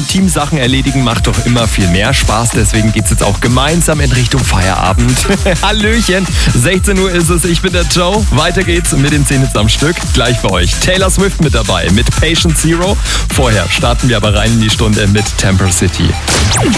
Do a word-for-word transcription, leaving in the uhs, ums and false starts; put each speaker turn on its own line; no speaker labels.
Teamsachen erledigen macht doch immer viel mehr Spaß. Deswegen geht's jetzt auch gemeinsam in Richtung Feierabend. Hallöchen, sechzehn Uhr ist es. Ich bin der Joe. Weiter geht's mit den zehn Hits am Stück. Gleich für euch Taylor Swift mit dabei mit Patient Zero. Vorher starten wir aber rein in die Stunde mit Temper City.